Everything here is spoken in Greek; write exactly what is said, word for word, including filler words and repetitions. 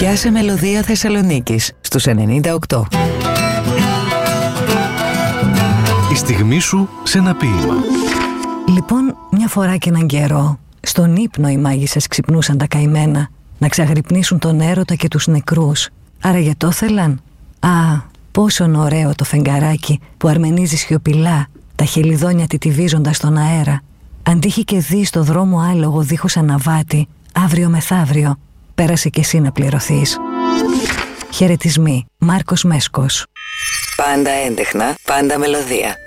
Πιάσε μελωδία Θεσσαλονίκης στους ενενήντα οκτώ. Η στιγμή σου σε ένα ποίημα. Λοιπόν, μια φορά και έναν καιρό, στον ύπνο οι μάγισσες ξυπνούσαν τα καημένα, να ξαγρυπνήσουν τον έρωτα και τους νεκρούς. Άρα για το θέλαν. Α, πόσο ωραίο το φεγγαράκι που αρμενίζει σιωπηλά, τα χελιδόνια τιτιβίζοντας στον αέρα. Αν τύχει και δει στο δρόμο άλογο δίχως αναβάτη, αύριο μεθαύριο, πέρασε κι εσύ να πληρωθείς. Χαιρετισμοί. Μάρκος Μέσκος. Πάντα έντεχνα, πάντα μελωδία.